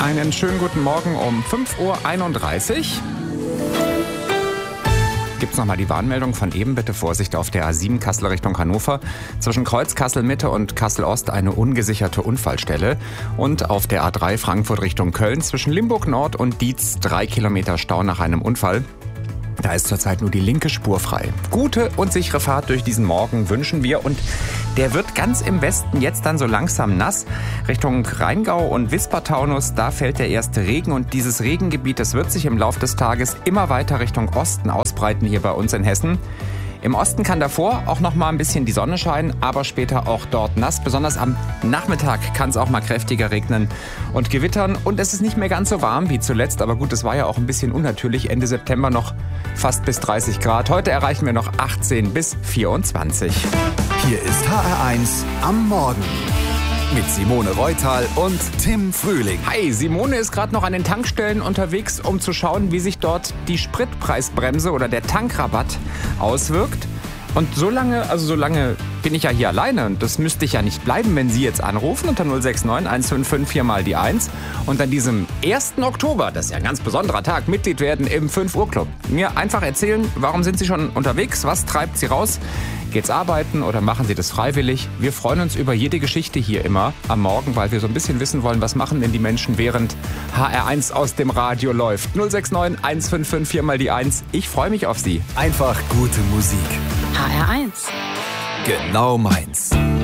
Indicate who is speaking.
Speaker 1: Einen schönen guten Morgen um 5.31 Uhr. Gibt's nochmal die Warnmeldung von eben. Bitte Vorsicht auf der A7 Kassel Richtung Hannover. Zwischen Kreuz Kassel Mitte und Kassel Ost eine ungesicherte Unfallstelle. Und auf der A3 Frankfurt Richtung Köln zwischen Limburg Nord und Dietz 3 Kilometer Stau nach einem Unfall. Da ist zurzeit nur die linke Spur frei. Gute und sichere Fahrt durch diesen Morgen wünschen wir. Und der wird ganz im Westen jetzt dann so langsam nass. Richtung Rheingau und Wispertaunus, da fällt der erste Regen. Und dieses Regengebiet, das wird sich im Laufe des Tages immer weiter Richtung Osten ausbreiten hier bei uns in Hessen. Im Osten kann davor auch noch mal ein bisschen die Sonne scheinen, aber später auch dort nass. Besonders am Nachmittag kann es auch mal kräftiger regnen und gewittern. Und es ist nicht mehr ganz so warm wie zuletzt. Aber gut, es war ja auch ein bisschen unnatürlich. Ende September noch fast bis 30 Grad. Heute erreichen wir noch 18 bis 24.
Speaker 2: Hier ist HR1 am Morgen. Mit Simone Reutal und Tim Frühling.
Speaker 1: Hi, Simone ist gerade noch an den Tankstellen unterwegs, um zu schauen, wie sich dort die Spritpreisbremse oder der Tankrabatt auswirkt. Und solange bin ich ja hier alleine und das müsste ich ja nicht bleiben, wenn Sie jetzt anrufen unter 069 155 4 mal die 1 und an diesem 1. Oktober, das ist ja ein ganz besonderer Tag, Mitglied werden im 5 Uhr Club. Mir einfach erzählen, warum sind Sie schon unterwegs, was treibt Sie raus? Geht's arbeiten oder machen Sie das freiwillig? Wir freuen uns über jede Geschichte hier immer am Morgen, weil wir so ein bisschen wissen wollen, was machen denn die Menschen, während HR1 aus dem Radio läuft. 069 155 4 mal die 1. Ich freue mich auf Sie.
Speaker 2: Einfach gute Musik.
Speaker 3: HR1.
Speaker 2: Genau meins.